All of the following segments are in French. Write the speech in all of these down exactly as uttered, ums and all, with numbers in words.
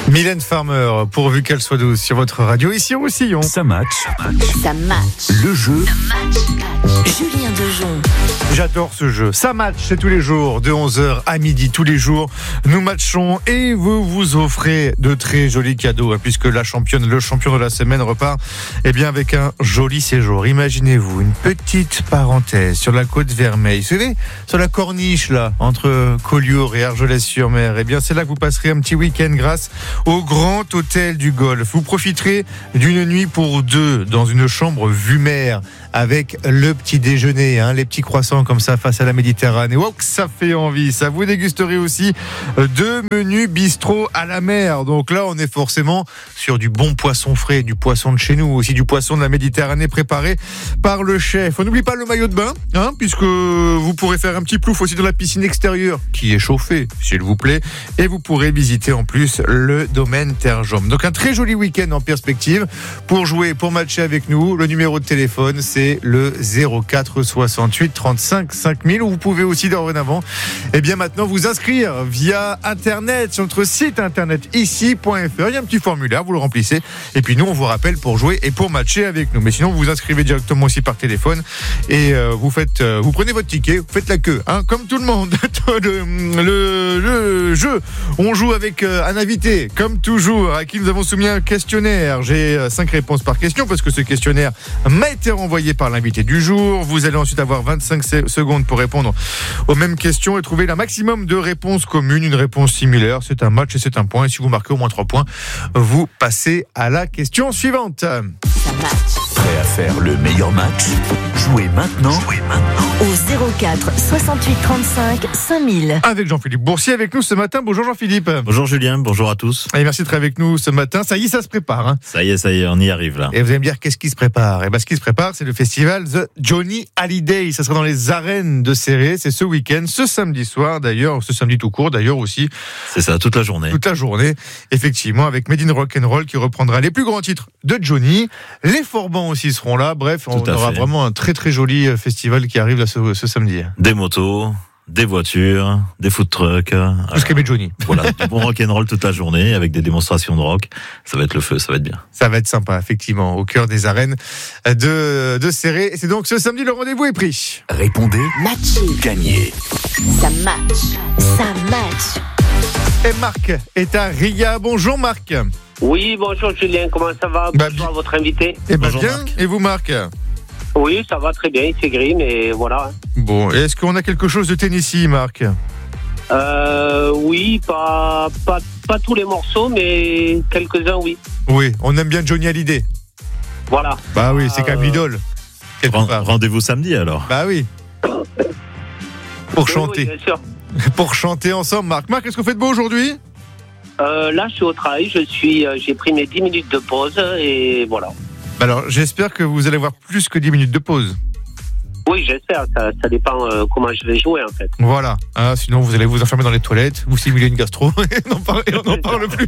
Mylène Farmer, pourvu qu'elle soit douce sur votre radio, ici au Roussillon. Ça match. Ça match. Le jeu. Ça match. Julien Dejon. J'adore ce jeu. Ça match, c'est tous les jours, de onze heures à midi, tous les jours. Nous matchons et vous vous offrez de très jolis cadeaux, hein, puisque la championne, le champion de la semaine repart eh bien, avec un joli séjour. Imaginez-vous une petite parenthèse sur la côte Vermeille. Vous savez, sur la corniche, là, entre Collioure et Argelès-sur-Mer. Eh bien, c'est là que vous passerez un petit week-end grâce au Grand Hôtel du Golfe. Vous profiterez d'une nuit pour deux dans une chambre vue mer avec le petit déjeuner, hein, les petits croissants comme ça face à la Méditerranée. Wow, ça fait envie. Ça, vous dégusterez aussi deux menus bistrot à la mer. Donc là, on est forcément sur du bon poisson frais, du poisson de chez nous, aussi du poisson de la Méditerranée préparé par le chef. On n'oublie pas le maillot de bain, hein, puisque vous pourrez faire un petit plouf aussi dans la piscine extérieure qui est chauffée, s'il vous plaît. Et vous pourrez visiter en plus le domaine Terre Jaume. Donc un très joli week-end en perspective. Pour jouer, pour matcher avec nous, le numéro de téléphone, c'est le zéro quatre soixante-huit trente-cinq cinq mille, où vous pouvez aussi dorénavant et bien maintenant vous inscrire via internet sur notre site internet ici point f r. Il y a un petit formulaire, vous le remplissez et puis nous on vous rappelle pour jouer et pour matcher avec nous. Mais sinon vous vous inscrivez directement aussi par téléphone et euh, vous faites euh, vous prenez votre ticket, vous faites la queue, hein, comme tout le monde. le, le, le jeu, on joue avec euh, un invité comme toujours à qui nous avons soumis un questionnaire. J'ai euh, cinq réponses par question parce que ce questionnaire m'a été renvoyé par l'invité du jour. Vous allez ensuite avoir vingt-cinq secondes pour répondre aux mêmes questions et trouver un maximum de réponses communes, une réponse similaire. C'est un match et c'est un point. Et si vous marquez au moins trois points, vous passez à la question suivante. Ça match. Prêt à faire le meilleur match? Jouez maintenant. Jouez maintenant. Au zéro quatre soixante-huit trente-cinq cinq mille. Avec Jean-Philippe Boursier avec nous ce matin. Bonjour Jean-Philippe. Bonjour Julien, bonjour à tous. Et merci d'être avec nous ce matin. Ça y est, ça se prépare. Hein. Ça y est, ça y est, on y arrive là. Et vous allez me dire qu'est-ce qui se prépare? Et ben, ce qui se prépare, c'est le festival The Johnny Hallyday. Ça sera dans les arènes de Céré. C'est ce week-end, ce samedi soir d'ailleurs, ce samedi tout court d'ailleurs aussi. C'est ça, toute la journée. Toute la journée, effectivement, avec Made in Rock'n'Roll qui reprendra les plus grands titres de Johnny. Les Forbans aussi seront là. Bref, on aura fait. vraiment un très très joli festival qui arrive là ce, ce samedi. Des motos, des voitures, des food trucks. Tout ce qu'aimait Johnny. Voilà, du bon rock'n'roll toute la journée avec des démonstrations de rock. Ça va être le feu, ça va être bien. Ça va être sympa, effectivement, au cœur des arènes de, de Céré. Et c'est donc ce samedi, le rendez-vous est pris. Répondez. Matché. Gagnez. Ça match. Ça match. Et Marc est à Riga. Bonjour Marc. Oui, bonjour Julien, comment ça va? Bah, bonjour à votre invité. Eh ben Bonjour, bien, Marc. et vous Marc? Oui, ça va très bien, il fait gris, mais voilà. Bon, est-ce qu'on a quelque chose de Tennessee, Marc? Euh, oui, pas, pas, pas tous les morceaux, mais quelques-uns, oui. Oui, on aime bien Johnny Hallyday. Voilà. Bah oui, c'est Euh, quand même l'idole. quelque Ren- part. Rendez-vous samedi alors. Bah oui. Pour Oui, chanter. oui, bien sûr. Pour chanter ensemble, Marc. Marc, qu'est-ce qu'on fait de beau aujourd'hui? Euh, là, je suis au travail, je suis, euh, j'ai pris mes dix minutes de pause et voilà. Bah alors, j'espère que vous allez avoir plus que dix minutes de pause. Oui, j'espère, ça, ça dépend euh, comment je vais jouer en fait. Voilà. Hein, sinon, vous allez vous enfermer dans les toilettes, vous simuler une gastro, et on n'en parle, et on n'en parle plus.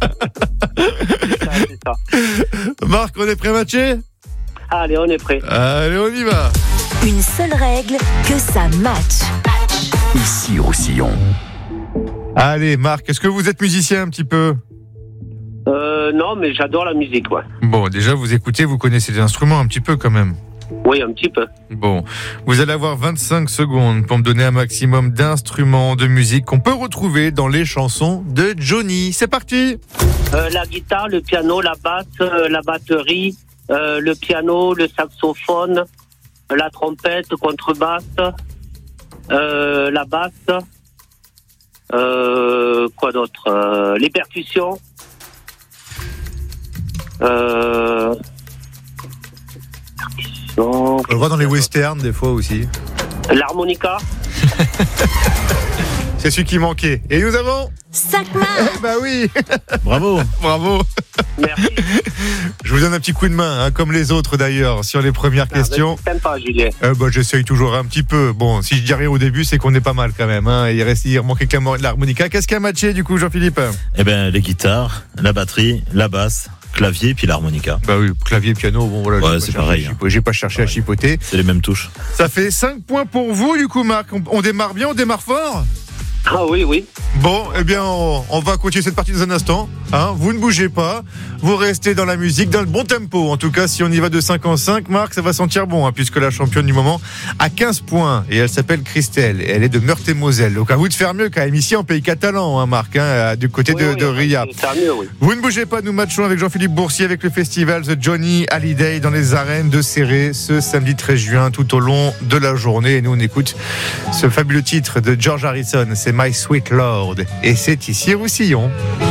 C'est ça, c'est ça. Marc, on est prêt à matcher? Allez, on est prêt. Allez, on y va. Une seule règle, que ça match. Ici au Roussillon. Allez, Marc, est-ce que vous êtes musicien un petit peu? Euh, non, mais j'adore la musique, ouais. Bon, déjà, vous écoutez, vous connaissez les instruments un petit peu quand même. Oui, un petit peu. Bon, vous allez avoir vingt-cinq secondes pour me donner un maximum d'instruments de musique qu'on peut retrouver dans les chansons de Johnny. C'est parti. Euh, la guitare, le piano, la basse, euh, la batterie, euh, le piano, le saxophone, la trompette, contrebasse, euh, la basse, euh, quoi d'autre, euh, les percussions, euh, On le voit dans les westerns des fois aussi. l'harmonica. C'est celui qui manquait. Et nous avons... Cinq matchs. Eh bah oui. Bravo. Bravo. Merci. Je vous donne un petit coup de main, hein, comme les autres d'ailleurs, sur les premières questions. Ah, ben, c'est sympa, Julien. Euh, bah, j'essaye toujours un petit peu. Bon, si je dis rien au début, c'est qu'on est pas mal quand même. Hein. Il reste, il manquait que l'harmonica. Qu'est-ce qui a matché du coup, Jean-Philippe? Eh ben, les guitares, la batterie, la basse, clavier, puis l'harmonica. Bah oui, clavier, piano, bon voilà. Ouais, j'ai pas c'est cherché pareil, à chipo- J'ai pas cherché à chipoter. C'est les mêmes touches. Ça fait cinq points pour vous du coup, Marc. On, on démarre bien, on démarre fort. Ah oui, oui. Bon, eh bien, on, on va continuer cette partie dans un instant. Hein, vous ne bougez pas. Vous restez dans la musique, dans le bon tempo. En tout cas, si on y va de cinq en cinq, Marc, ça va sentir bon, hein, puisque la championne du moment a quinze points. Et elle s'appelle Christelle. Et elle est de Meurthe-et-Moselle. Donc, à vous de faire mieux quand même ici en pays catalan, hein, Marc, hein, du côté Oui, de, oui, de oui, Ria. c'est mieux, oui. Vous ne bougez pas, nous matchons avec Jean-Philippe Boursier avec le festival The Johnny Hallyday dans les arènes de Céré ce samedi treize juin tout au long de la journée. Et nous, on écoute ce fabuleux titre de George Harrison, c'est My Sweet Lord. Et c'est ici Roussillon.